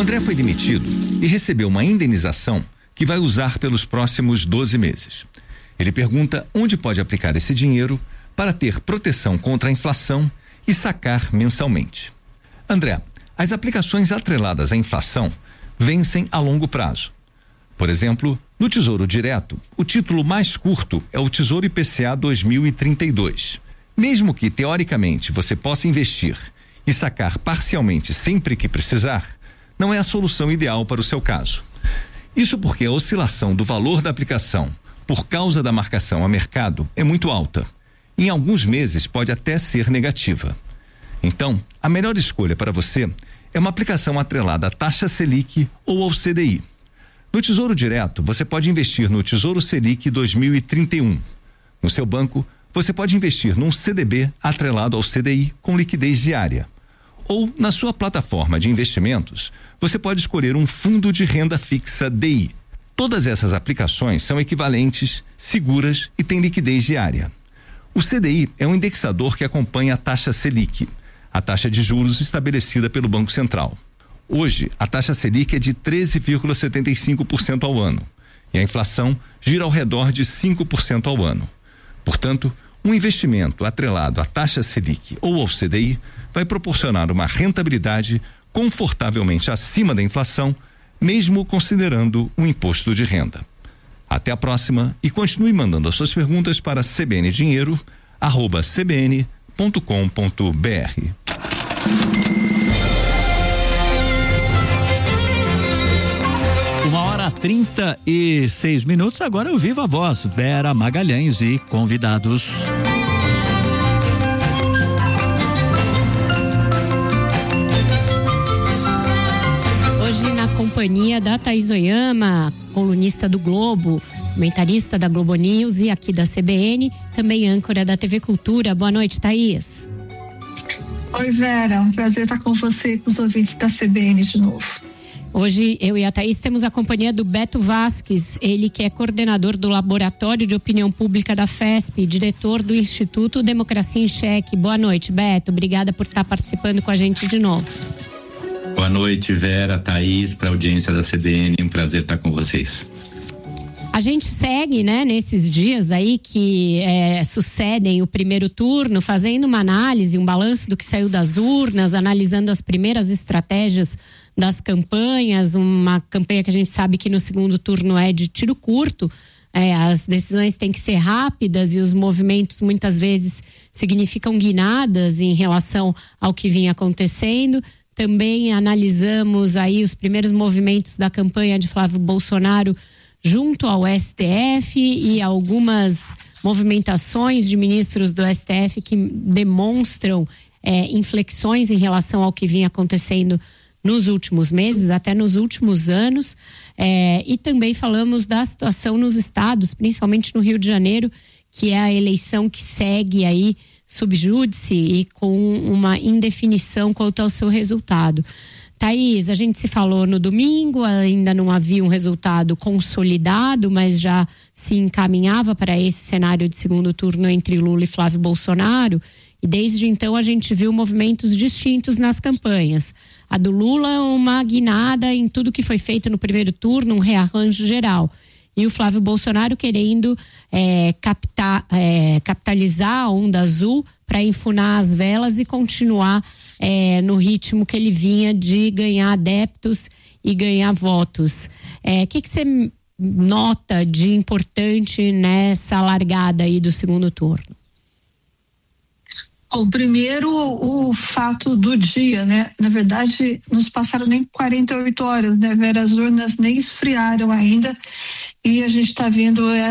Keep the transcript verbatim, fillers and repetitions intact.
André foi demitido e recebeu uma indenização que vai usar pelos próximos doze meses. Ele pergunta onde pode aplicar esse dinheiro para ter proteção contra a inflação e sacar mensalmente. André, as aplicações atreladas à inflação vencem a longo prazo. Por exemplo, no Tesouro Direto, o título mais curto é o Tesouro I P C A dois mil e trinta e dois. Mesmo que, teoricamente, você possa investir e sacar parcialmente sempre que precisar, não é a solução ideal para o seu caso. Isso porque a oscilação do valor da aplicação, por causa da marcação a mercado, é muito alta. Em alguns meses pode até ser negativa. Então, a melhor escolha para você é uma aplicação atrelada à taxa Selic ou ao C D I. No Tesouro Direto, você pode investir no Tesouro Selic dois mil e trinta e um. No seu banco, você pode investir num C D B atrelado ao C D I com liquidez diária. Ou, na sua plataforma de investimentos, você pode escolher um fundo de renda fixa D I. Todas essas aplicações são equivalentes, seguras e têm liquidez diária. O C D I é um indexador que acompanha a taxa Selic, a taxa de juros estabelecida pelo Banco Central. Hoje, a taxa Selic é de treze vírgula setenta e cinco por cento ao ano e a inflação gira ao redor de cinco por cento ao ano. Portanto, um investimento atrelado à taxa Selic ou ao C D I vai proporcionar uma rentabilidade confortavelmente acima da inflação, mesmo considerando o imposto de renda. Até a próxima e continue mandando as suas perguntas para cbndinheiro arroba cbn ponto com ponto br. Uma hora trinta e seis minutos, agora eu vivo a voz, Vera Magalhães e convidados. Hoje na companhia da Thaís Oyama, colunista do Globo, comentarista da Globo News e aqui da C B N, também âncora da T V Cultura. Boa noite, Thaís. Oi, Vera, um prazer estar com você e com os ouvintes da C B N de novo. Hoje eu e a Thaís temos a companhia do Beto Vasques, ele que é coordenador do Laboratório de Opinião Pública da FESP, diretor do Instituto Democracia em Cheque. Boa noite, Beto, obrigada por estar participando com a gente de novo. Boa noite, Vera, Thaís, para a audiência da C B N, um prazer estar com vocês. A gente segue, né, nesses dias aí que é, sucedem o primeiro turno, fazendo uma análise, um balanço do que saiu das urnas, analisando as primeiras estratégias das campanhas, uma campanha que a gente sabe que no segundo turno é de tiro curto, é, as decisões têm que ser rápidas e os movimentos muitas vezes significam guinadas em relação ao que vinha acontecendo. Também analisamos aí os primeiros movimentos da campanha de Flávio Bolsonaro junto ao S T F e algumas movimentações de ministros do S T F que demonstram é, inflexões em relação ao que vinha acontecendo nos últimos meses, até nos últimos anos, é, e também falamos da situação nos estados, principalmente no Rio de Janeiro, que é a eleição que segue aí sub júdice e com uma indefinição quanto ao seu resultado. Thaís, a gente se falou no domingo, ainda não havia um resultado consolidado, mas já se encaminhava para esse cenário de segundo turno entre Lula e Flávio Bolsonaro. E desde então a gente viu movimentos distintos nas campanhas. A do Lula, uma guinada em tudo que foi feito no primeiro turno, um rearranjo geral. E o Flávio Bolsonaro querendo é, captar, é, capitalizar a onda azul para enfunar as velas e continuar é, no ritmo que ele vinha de ganhar adeptos e ganhar votos. O é, que que você nota de importante nessa largada aí do segundo turno? Bom, primeiro o fato do dia, né? Na verdade, não se passaram nem quarenta e oito horas, né, Vera? As urnas nem esfriaram ainda e a gente está vendo